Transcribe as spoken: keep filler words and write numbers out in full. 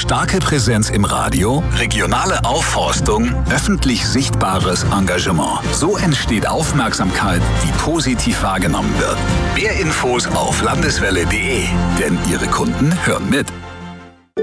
Starke Präsenz im Radio, regionale Aufforstung, öffentlich sichtbares Engagement. So entsteht Aufmerksamkeit, die positiv wahrgenommen wird. Mehr Infos auf landeswelle punkt de, denn Ihre Kunden hören mit.